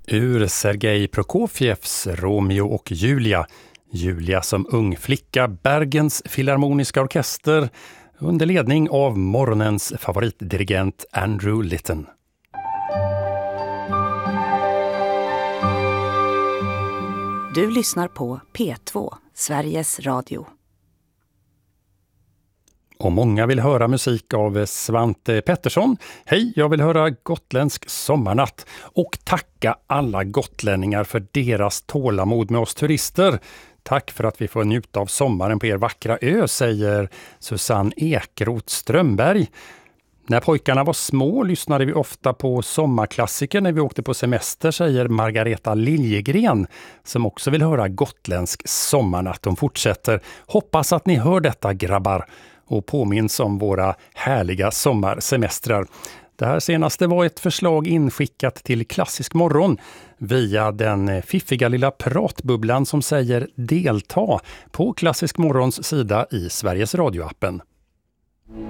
Ur Sergej Prokofjevs Romeo och Julia. Julia som ung flicka, Bergens filharmoniska orkester under ledning av morgonens favoritdirigent Andrew Litton. Du lyssnar på P2, Sveriges Radio. Och många vill höra musik av Svante Pettersson. Hej, jag vill höra gotländsk sommarnatt och tacka alla gotlänningar för deras tålamod med oss turister. Tack för att vi får njuta av sommaren på er vackra ö, säger Susanne Ekroth Strömberg. När pojkarna var små lyssnade vi ofta på sommarklassiker när vi åkte på semester, säger Margareta Liljegren som också vill höra gotländsk sommarnatt. De fortsätter. Hoppas att ni hör detta, grabbar, och påminns om våra härliga sommarsemestrar. Det här senaste var ett förslag inskickat till Klassisk morgon via den fiffiga lilla pratbubblan som säger delta på Klassisk morgons sida i Sveriges radioappen.